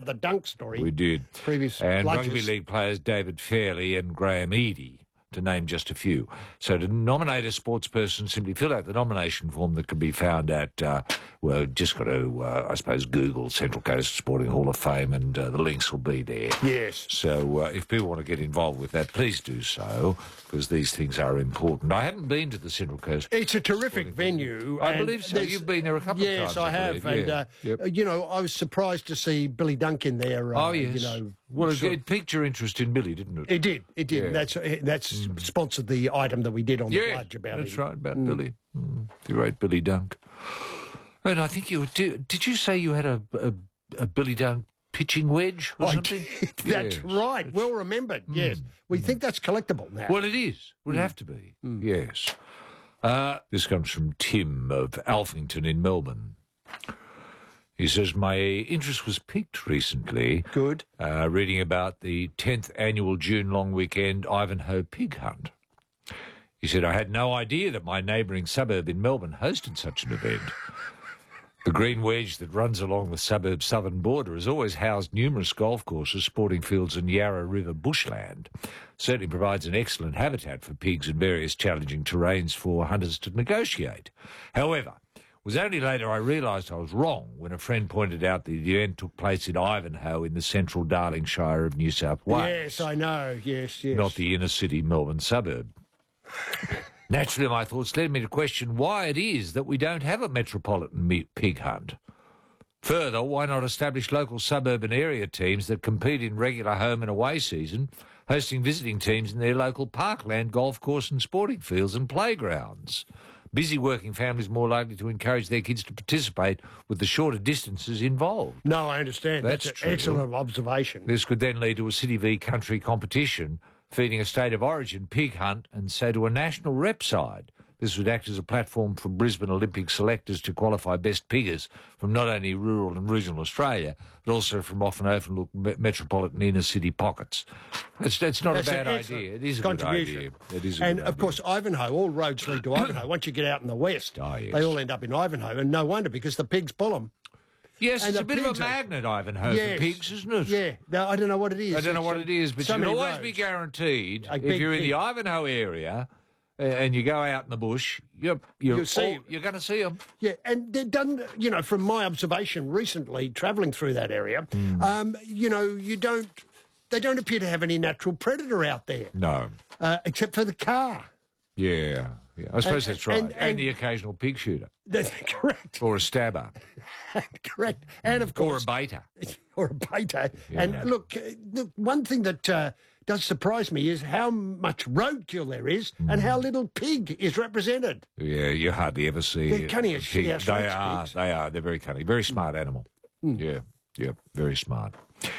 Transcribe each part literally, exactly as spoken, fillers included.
the dunk story. We did. Previous and lunches. rugby league players David Fairley and Graham Eadie, to name just a few. So to nominate a sports person, simply fill out the nomination form that can be found at, uh, well, just got to, uh, I suppose, Google Central Coast Sporting Hall of Fame, and uh, the links will be there. Yes. So uh, if people want to get involved with that, please do so, because these things are important. I haven't been to the Central Coast. It's a terrific venue. I believe so. You've been there a couple yes, of times. Yes, I, I have. believe. And, yeah. uh, yep. you know, I was surprised to see Billy Dunk in there. Uh, oh, yes. You know, well, sort it piqued your interest in Billy, didn't it? It did. It did. Yeah. That's that's mm. sponsored the item that we did on yeah, the Bludge about that's him. right, about mm. Billy. Mm. The great Billy Dunk. And I think you were, did, did you say you had a, a, a Billy Dunk pitching wedge or I something? Did. That's yes. right. Well remembered. Mm. Yes. We mm. think that's collectible now. Well, it is. Would mm. have to be. Mm. Yes. Uh, this comes from Tim of Alphington in Melbourne. He says, my interest was piqued recently. Good. Uh, reading about the tenth annual June long weekend Ivanhoe Pig Hunt. He said, I had no idea that my neighbouring suburb in Melbourne hosted such an event. The green wedge that runs along the suburb's southern border has always housed numerous golf courses, sporting fields and Yarra River bushland. Certainly provides an excellent habitat for pigs and various challenging terrains for hunters to negotiate. However, it was only later I realised I was wrong when a friend pointed out that the event took place in Ivanhoe in the central Darling Shire of New South Wales. Yes, I know, yes, yes. Not the inner city Melbourne suburb. Naturally, my thoughts led me to question why it is that we don't have a metropolitan me- pig hunt. Further, why not establish local suburban area teams that compete in regular home and away season, hosting visiting teams in their local parkland, golf course and sporting fields and playgrounds? Busy working families more likely to encourage their kids to participate with the shorter distances involved. No, I understand. That's, That's an excellent observation. This could then lead to a City v Country competition, feeding a state of origin pig hunt, and so to a national rep side. This would act as a platform for Brisbane Olympic selectors to qualify best piggers from not only rural and regional Australia, but also from often overlooked me- metropolitan inner city pockets. It's, it's not That's a bad an idea. It is a contribution. good idea. It is a and, good of idea. course, Ivanhoe, all roads lead to Ivanhoe. Once you get out in the west, oh, yes. they all end up in Ivanhoe, and no wonder, because the pigs pull them. Yes, and it's a bit of a are... magnet, Ivanhoe, yes. for pigs, isn't it? Yeah. No, I don't know what it is. I don't know it's what it is, but so you can always roads. be guaranteed, A if big you're in pig. the Ivanhoe area uh, and you go out in the bush, you're, you're, You'll see all, you're going to see them. Yeah, and they're done, you know, from my observation recently, travelling through that area, mm. um, you know, you don't, they don't appear to have any natural predator out there. No. Uh, except for the car. Yeah, yeah. I suppose And- that's right. and- And, and- the occasional pig shooter. That's correct. Or a stabber. Correct. And, of Or a course... baiter. Or a beta. Yeah. And look, uh, the one thing that uh, does surprise me is how much roadkill there is Mm. and how little pig is represented. Yeah, you hardly ever see They're a cunning as shit, pig. our They French are, pigs. they are. They're very cunning. Very smart animal. Mm. Yeah, yeah, very smart.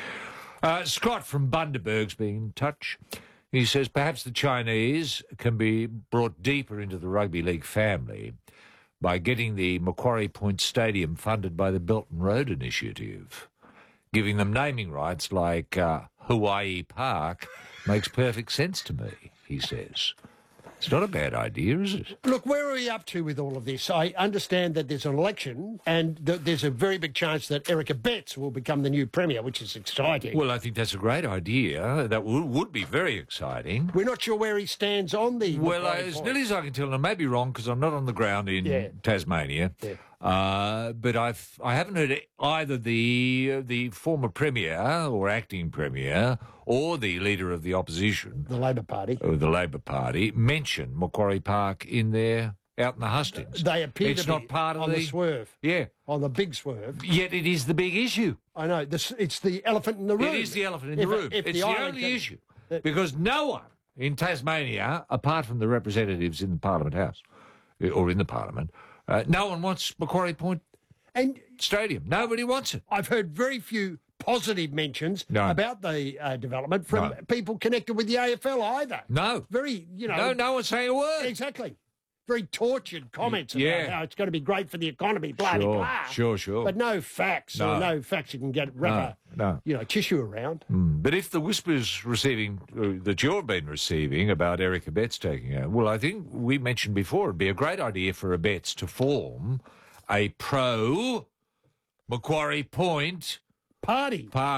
Uh, Scott from Bundaberg's been in touch. He says perhaps the Chinese can be brought deeper into the rugby league family by getting the Macquarie Point Stadium funded by the Belt and Road Initiative. Giving them naming rights like uh, Hawaii Park makes perfect sense to me, he says. It's not a bad idea, is it? Look, where are we up to with all of this? I understand that there's an election and th- there's a very big chance that Erica Betts will become the new Premier, which is exciting. Well, I think that's a great idea. That would, would be very exciting. We're not sure where he stands on the... Well, uh, Macquarie as Point. nearly as I can tell, and I may be wrong because I'm not on the ground in Yeah. Tasmania, Yeah. uh, but I've, I haven't heard either the, uh, the former Premier or acting Premier or the Leader of the Opposition, The Labor Party. or the Labor Party, mention Macquarie Park in there, out in the hustings. They appear it's to be not part of on the... the swerve, Yeah, on the big swerve. yet it is the big issue. I know, this, it's the elephant in the room. It is the elephant in If- the room. if It's the the, island only can- issue. that- Because no one in Tasmania, apart from the representatives in the Parliament House, uh, or in the Parliament, uh, no one wants Macquarie Point And Stadium. Nobody wants it. I've heard very few positive mentions No. about the uh, development from No. people connected with the A F L either. No. Very, you know... No, no one's saying a word. Exactly. Very tortured comments about Yeah. how it's going to be great for the economy, blah, Sure, blah, blah. sure, sure. But no facts, No. or no facts you can get wrap No, a, no. you know, tissue around. Mm. But if the whispers receiving uh, that you've been receiving about Erica Betts taking over, well, I think we mentioned before it'd be a great idea for a Betts to form a pro Macquarie Point Party. party.